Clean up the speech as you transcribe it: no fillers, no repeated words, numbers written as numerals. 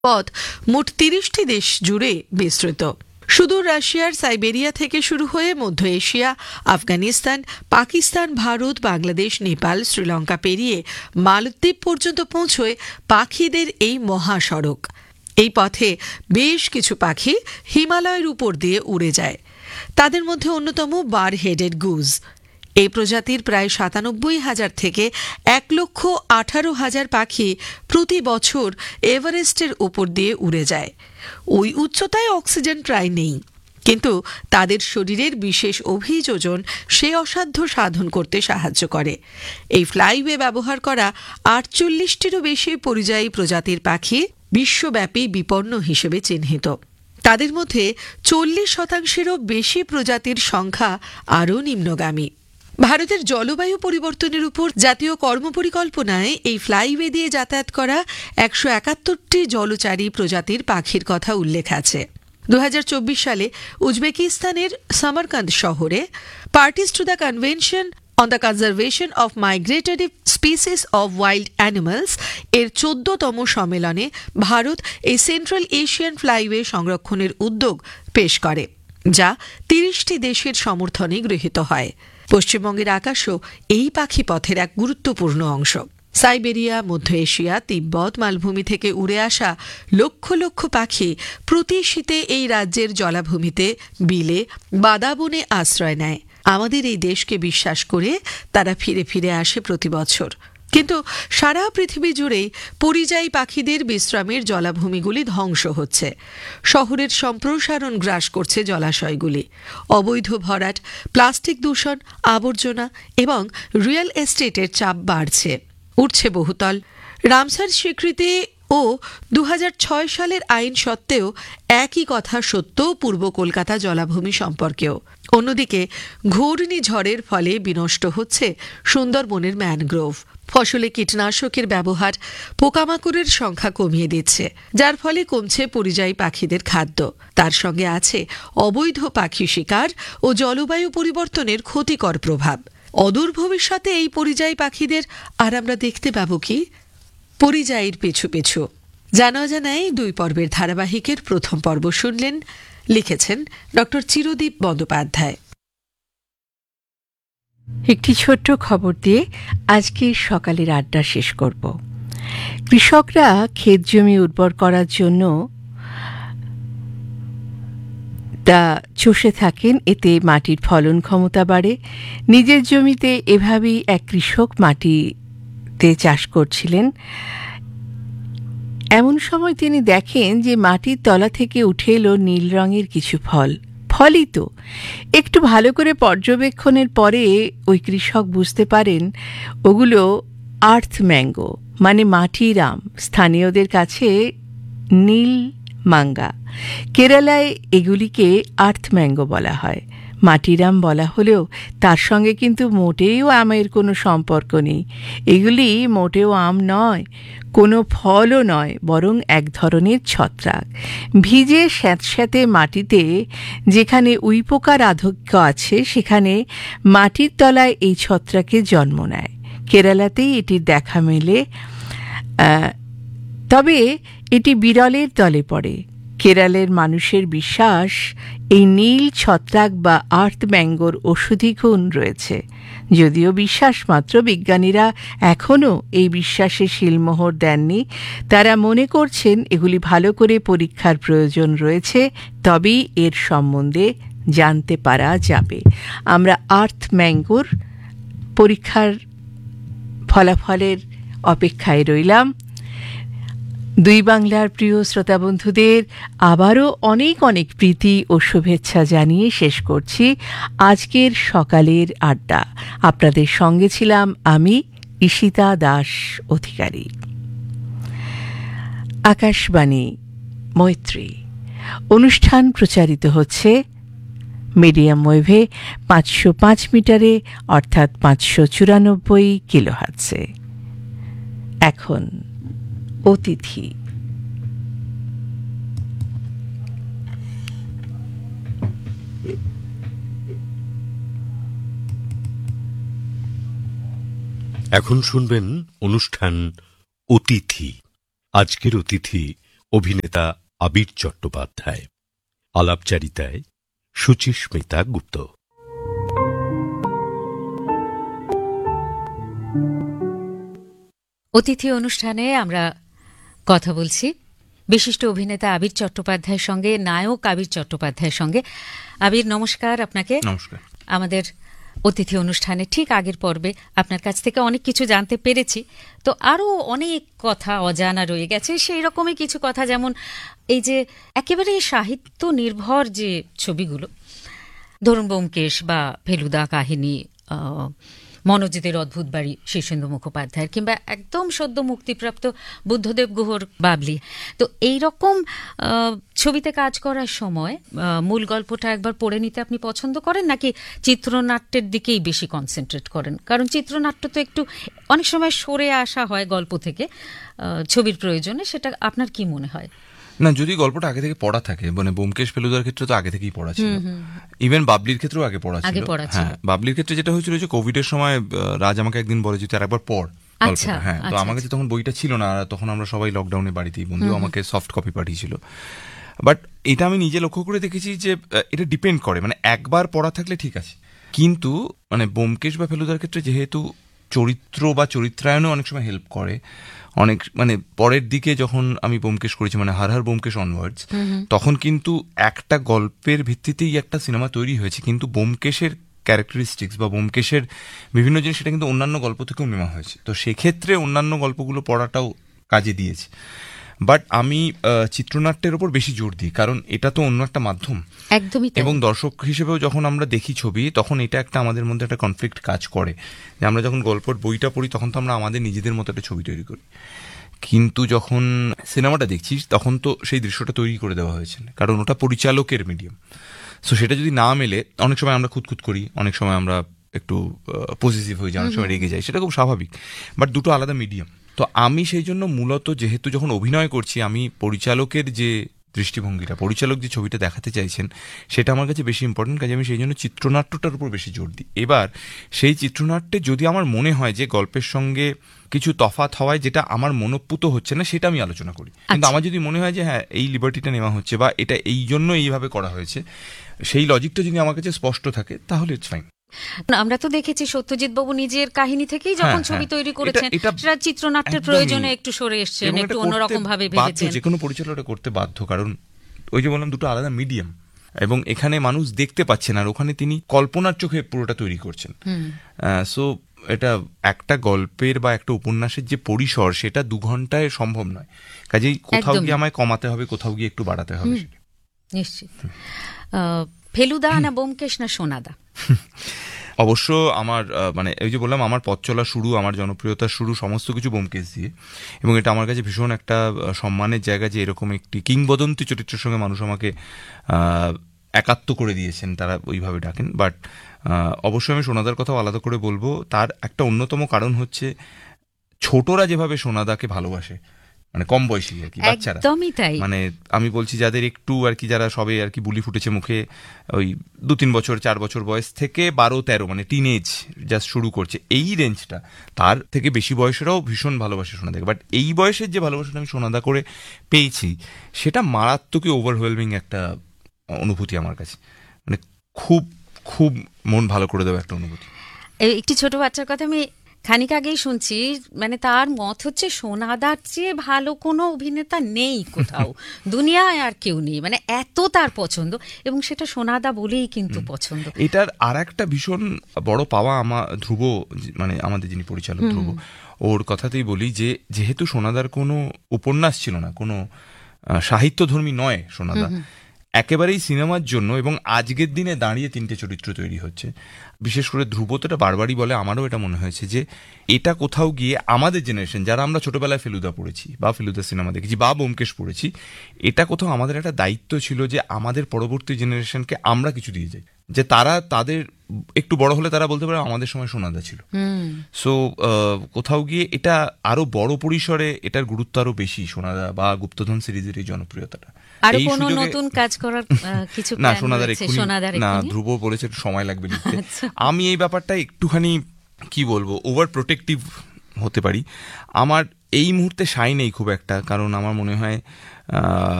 পথ মোট ৩০টি দেশ জুড়ে বিস্তৃত। সুদূর রাশিয়ার সাইবেরিয়া থেকে শুরু হয়ে মধ্য এশিয়া, আফগানিস্তান, পাকিস্তান, ভারত, বাংলাদেশ, নেপাল, শ্রীলঙ্কা পেরিয়ে মালদ্বীপ পর্যন্ত পৌঁছয় পাখিদের এই মহাসড়ক। এই পথে বেশ কিছু পাখি হিমালয়ের উপর দিয়ে উড়ে যায়। তাদের মধ্যে অন্যতম বার হেডেড গুজ। এই প্রজাতির প্রায় ৯৭,০০০ থেকে ১,১৮,০০০ পাখি প্রতি বছর এভারেস্টের উপর দিয়ে উড়ে যায়। ওই উচ্চতায় অক্সিজেন প্রায় নেই, কিন্তু তাদের শরীরের বিশেষ অভিযোজন সে অসাধ্য সাধন করতে সাহায্য করে। এই ফ্লাইওয়ে ব্যবহার করা ৪৮টিরও বেশি পরিযায়ী প্রজাতির পাখি বিশ্বব্যাপী বিপন্ন হিসেবে চিহ্নিত। তাদের মধ্যে ৪০%-এরও বেশি প্রজাতির সংখ্যা আরও নিম্নগামী। ভারতের জলবায়ু পরিবর্তনের উপর জাতীয় কর্মপরিকল্পনায় এই ফ্লাইওয়ে দিয়ে যাতায়াত করা ১৭১টি জলচারী প্রজাতির পাখির কথা উল্লেখ আছে। ২০২৪ সালে উজবেকিস্তানের সামারকান্দ শহরে parties to the convention on the conservation of migratory species of wild animals এর ১৪তম সম্মেলনে ভারত এই সেন্ট্রাল এশিয়ান ফ্লাইওয়ে সংরক্ষণের উদ্যোগ পেশ করে, যা ৩০টি দেশের সমর্থনে গৃহীত হয়। পশ্চিমবঙ্গের আকাশও এই পাখি পথের এক গুরুত্বপূর্ণ অংশ। সাইবেরিয়া, মধ্য এশিয়া, তিব্বত মালভূমি থেকে উড়ে আসা লক্ষ লক্ষ পাখি প্রতি শীতে এই রাজ্যের জলাভূমিতে, বিলে, বাদাবনে আশ্রয় নেয়। আমাদের এই দেশকে বিশ্বাস করে তারা ফিরে ফিরে আসে প্রতি বছর। কিন্তু সারা পৃথিবী জুড়েই পরিযায়ী পাখিদের বিশ্রামের জলাভূমিগুলি ধ্বংস হচ্ছে। শহরের সম্প্রসারণ গ্রাস করছে জলাশয়গুলি। অবৈধ ভরাট, প্লাস্টিক দূষণ, আবর্জনা এবং রিয়েল এস্টেটের চাপ বাড়ছে। উঠছে বহুতল। রামসার স্বীকৃতি ও ২০০৬ সালের আইন সত্ত্বেও একই কথা সত্য পূর্ব কলকাতা জলাভূমি সম্পর্কেও। অন্যদিকে ঘূর্ণিঝড়ের ফলে বিনষ্ট হচ্ছে সুন্দরবনের ম্যানগ্রোভ। ফসলে কীটনাশকের ব্যবহার পোকামাকড়ের সংখ্যা কমিয়ে দিচ্ছে, যার ফলে কমছে পরিযায়ী পাখিদের খাদ্য। তার সঙ্গে আছে অবৈধ পাখি শিকার ও জলবায়ু পরিবর্তনের ক্ষতিকর প্রভাব। অদূর ভবিষ্যতে এই পরিযায়ী পাখিদের আর আমরা দেখতে পাবো কি? পরিযায়ীর পিছু পিছু জানা অজানায় ২ পর্বের ধারাবাহিকের প্রথম পর্ব শুনলেন। লিখেছেন ডক্টর চিরদীপ বন্দ্যোপাধ্যায়। একটি ছোট্ট খবর দিয়ে আজকের সকালের আড্ডা শেষ করব। কৃষকরা ক্ষেত জমি উর্বর করার জন্য তা চষে থাকেন, এতে মাটির ফলন ক্ষমতা বাড়ে। নিজের জমিতে এভাবেই এক কৃষক মাটিতে চাষ করছিলেন। এমন সময় তিনি দেখেন যে মাটির তলা থেকে উঠে এলো নীল রঙের কিছু ফলই তো। একটু ভালো করে পর্যবেক্ষণের পরে ওই কৃষক বুঝতে পারেন ওগুলো আর্থ ম্যাঙ্গো, মানে মাটির আম, স্থানীয়দের কাছে নীল মাঙ্গা। কেরালায় এগুলিকে আর্থ ম্যাঙ্গো বলা হয়। মাটির আম বলা হলেও তার সঙ্গে কিন্তু মোটেও আমের কোনো সম্পর্ক নেই। এগুলি মোটেও আম নয়, কোনো ফলও নয়, বরং এক ধরনের ছত্রাক। ভিজে স্যাঁতস্যাঁতে মাটিতে যেখানে উইপোকার আধিক্য আছে, সেখানে মাটির তলায় এই ছত্রাকের জন্ম নেয়। কেরালাতেই এটির দেখা মেলে, তবে এটি বিরলের দলে পড়ে। কেরালের মানুষের বিশ্বাস এই নীল ছত্রাক বা আর্থ ম্যাঙ্গোর ঔষধি গুণ রয়েছে। যদিও বিশ্বাস মাত্র, বিজ্ঞানীরা এখনও এই বিশ্বাসে শিলমোহর দেননি। তারা মনে করছেন এগুলি ভালো করে পরীক্ষার প্রয়োজন রয়েছে, তবেই এর সম্বন্ধে জানতে পারা যাবে। আমরা আর্থ ম্যাঙ্গোর পরীক্ষার ফলাফলের অপেক্ষায় রইলাম। দুই বাংলার প্রিয় শ্রোতা বন্ধুদের আবারও অনেক অনেক প্রীতি ও শুভেচ্ছা জানিয়ে শেষ করছি আজকের সকালের আড্ডা। আপনাদের সঙ্গে ছিলাম আমি, ঈশিতা দাস অধিকারী। আকাশবাণী মৈত্রী অনুষ্ঠান প্রচারিত হচ্ছে মিডিয়াম ওয়েভে ৫০৫ মিটারে, অর্থাৎ ৫৯৪ কিলোহার্টজে। এখন অতিথি। এখন শুনবেন অনুষ্ঠান অতিথি। আজকের অতিথি অভিনেতা আবির চট্টোপাধ্যায়, আলাপচারিতায় সুচিস্মিতা গুপ্ত। অতিথি অনুষ্ঠানে আমরা কথা বলছি বিশিষ্ট অভিনেতা আবির চট্টোপাধ্যায়ের সঙ্গে, নায়ক আবির চট্টোপাধ্যায়ের সঙ্গে। আবির, নমস্কার আপনাকে। নমস্কার। আমাদের অতিথি অনুষ্ঠানে ঠিক আগের পর্বে আপনার কাছ থেকে অনেক কিছু জানতে পেরেছি, তো আরও অনেক কথা অজানা রয়ে গেছে। সেই রকমই কিছু কথা, যেমন এই যে একেবারে সাহিত্য নির্ভর যে ছবিগুলো, ধরুন ব্যোমকেশ বা ফেলুদা কাহিনী, মনোজিতের অদ্ভুত বাড়ি শীর্ষেন্দু মুখোপাধ্যায়ের, কিংবা একদম সদ্য মুক্তিপ্রাপ্ত বুদ্ধদেব গুহর বাবলি। তো এই রকম ছবিতে কাজ করার সময় মূল গল্পটা একবার পড়ে নিতে আপনি পছন্দ করেন, নাকি চিত্রনাট্যের দিকেই বেশি কনসেন্ট্রেট করেন? কারণ চিত্রনাট্য তো একটু অনেক সময় সরে আসা হয় গল্প থেকে ছবির প্রয়োজনে। সেটা আপনার কি মনে হয়? না, যদি গল্পটা আগে থেকে পড়া থাকে, মানে ব্যোমকেশ ফেলুদার ক্ষেত্রে তো আগে থেকেই পড়া ছিল, ইভেন বাবলির ক্ষেত্রেও আগে পড়া ছিল। হ্যাঁ, বাবলির ক্ষেত্রে যেটা হয়েছিল যে কোভিড এর সময় রাজ আমাকে একদিন বলে যে আর একবার পড় গল্পটা। হ্যাঁ, তো আমার কাছে তখন বইটা ছিল না, তখন আমরা সবাই লকডাউনে বাড়িতেই বন্ধু, আমাকে সফট কপি পাঠিয়েছিল। বাট এটা আমি নিজে লক্ষ্য করে দেখেছি যে এটা ডিপেন্ড করে, মানে একবার পড়া থাকলে ঠিক আছে, কিন্তু মানে ব্যোমকেশ বা ফেলুদার ক্ষেত্রে যেহেতু চরিত্র বা চরিত্রায়নও অনেক সময় হেল্প করে, অনেক মানে পরের দিকে যখন আমি ব্যোমকেশ করেছি, মানে হার হার ব্যোমকেশ অনওয়ার্ডস, তখন কিন্তু একটা গল্পের ভিত্তিতেই একটা সিনেমা তৈরি হয়েছে, কিন্তু ব্যোমকেশের ক্যারেক্টারিস্টিক্স বা ব্যোমকেশের বিভিন্ন জিনিস সেটা কিন্তু অন্যান্য গল্প থেকেও নেওয়া হয়েছে। তো সেক্ষেত্রে অন্যান্য গল্পগুলো পড়াটাও কাজে দিয়েছে। বাট আমি চিত্রনাট্যের ওপর বেশি জোর দিই, কারণ এটা তো অন্য একটা মাধ্যম, একদমই। এবং দর্শক হিসেবেও যখন আমরা দেখি ছবি, তখন এটা একটা আমাদের মধ্যে একটা কনফ্লিক্ট কাজ করে, যে আমরা যখন গল্পের বইটা পড়ি তখন তো আমরা আমাদের নিজেদের মতো একটা ছবি তৈরি করি, কিন্তু যখন সিনেমাটা দেখছি তখন তো সেই দৃশ্যটা তৈরি করে দেওয়া হয়েছে, কারণ ওটা পরিচালকের মিডিয়াম। সো সেটা যদি না মেলে, অনেক সময় আমরা খুঁতখুত করি, অনেক সময় আমরা একটু পজিটিভ হয়ে যাই, অনেক সময় রেগে যাই, সেটা খুব স্বাভাবিক। বাট দুটো আলাদা মিডিয়াম। তো আমি সেই জন্য মূলত, যেহেতু যখন অভিনয় করছি, আমি পরিচালকের যে দৃষ্টিভঙ্গিটা, পরিচালক যে ছবিটা দেখাতে চাইছেন, সেটা আমার কাছে বেশি ইম্পর্টেন্ট, কাজে আমি সেই জন্য চিত্রনাট্যটার উপর বেশি জোর দিই। এবার সেই চিত্রনাট্যে যদি আমার মনে হয় যে গল্পের সঙ্গে কিছু তফাৎ হওয়ায় যেটা আমার মনোপুত হচ্ছে না, সেটা আমি আলোচনা করি। কিন্তু আমার যদি মনে হয় যে হ্যাঁ, এই লিবার্টিটা নেওয়া হচ্ছে বা এটা এই জন্য এইভাবে করা হয়েছে, সেই লজিকটা যদি আমার কাছে স্পষ্ট থাকে, তাহলে ইটস ফাইন। আমরা তো দেখেছি সত্যজিৎ বাবু নিজের কাহিনী থেকেই যখন ছবি তৈরি করেছেন, সেটা চিত্রনাট্যের প্রয়োজনে একটু সরে এসেছেন, একটু অন্যরকম ভাবে ভেবেছেন। যে কোনো পরিচালকটা করতে বাধ্য, কারণ ওই যে বললাম দুটো আলাদা মিডিয়াম, এবং এখানে মানুষ দেখতে পাচ্ছেন, আর ওখানে তিনি কল্পনার চোখে পুরোটা তৈরি করছেন। সো এটা একটা গল্পের বা একটা উপন্যাসের যে পরিসর, সেটা 2 ঘন্টায় সম্ভব নয়, কাজেই কোথাও গিয়ে আমায় কমাতে হবে, কোথাও গিয়ে একটু বাড়াতে হবে। নিশ্চিত। ফেলুদা না ব্যোমকেশ না সোনাদা? অবশ্য আমার মানে এই যে বললাম, আমার পথ চলা শুরু, আমার জনপ্রিয়তা শুরু সমস্ত কিছু ব্যোমকেশ দিয়ে, এবং এটা আমার কাছে ভীষণ একটা সম্মানের জায়গা যে এরকম একটি কিংবদন্তি চরিত্রের সঙ্গে মানুষ আমাকে একাত্ম করে দিয়েছেন, তারা ওইভাবে ডাকেন। বাট অবশ্যই আমি সোনাদার কথাও আলাদা করে বলবো। তার একটা অন্যতম কারণ হচ্ছে, ছোটরা যেভাবে সোনাদাকে ভালোবাসে, মানে কম বয়সী আর কি বাচ্চারা, মানে আমি বলছি যাদের একটু আর কি, যারা সবে আর কি বুলি ফুটেছে মুখে, ওই 2-3 বছর 4 বছর বয়স থেকে 12-13, মানে টিনেজ জাস্ট শুরু করছে, এই রেঞ্জটা, তার থেকে বেশি বয়সেরাও ভীষণ ভালোবাসে সোনাদাকে। বাট এই বয়সের যে ভালোবাসাটা আমি সোনাদা করে পেয়েছি, সেটা মারাত্মকই ওভারওয়েলমিং একটা অনুভূতি আমার কাছে, মানে খুব খুব মন ভালো করে দেওয়া একটা অনুভূতি। একটি ছোট বাচ্চার কথা আমি খানিক আগেই শুনছি, মানে তার মত হচ্ছে সোনাদার চেয়ে ভালো কোনো অভিনেতা নেই কোথাও, দুনিয়ায় আর কেউ নেই, মানে এত তার পছন্দ, এবং সেটা সোনাদা বলেই কিন্তু পছন্দ। এটার আর একটা ভীষণ বড় পাওয়া আমার ধ্রুব, মানে আমাদের যিনি পরিচালক ধ্রুব, ওর কথাতেই বলি যে যেহেতু সোনাদার কোনো উপন্যাস ছিল না, কোনো সাহিত্যধর্মী নয় সোনাদা, একেবারেই সিনেমার জন্য, এবং আজকের দিনে দাঁড়িয়ে 3টে চরিত্র তৈরি হচ্ছে। বিশেষ করে ধ্রুব তো এটা বারবারই বলে, আমারও এটা মনে হয়েছে যে এটা কোথাও গিয়ে আমাদের জেনারেশন, যারা আমরা ছোটবেলায় ফেলুদা পড়েছি বা ফেলুদা সিনেমা দেখেছি বা ব্যোমকেশ পড়েছি, এটা কোথাও আমাদের একটা দায়িত্ব ছিল যে আমাদের পরবর্তী জেনারেশনকে আমরা কিছু দিয়ে যাই, যে তারা তাদের একটু বড় হলে তারা বলতে পারে আমাদের সময় সোনাদা ছিল। সো কোথাও গিয়ে এটা আরো বড় পরিসরে, এটার গুরুত্ব আরো বেশি, সোনাদা বা গুপ্তধন সিরিজের এই জনপ্রিয়তাটা। আর কোনো নতুন কাজ করার কিছু না, সোনাদার না, ধ্রুব বলেছে সময় লাগবে লিখতে। আমি এই ব্যাপারটা একটুখানি কি বলবো, ওভার প্রোটেক্টিভ হতে পারি। আমার এই মুহূর্তে সাই নেই খুব একটা, কারণ আমার মনে হয়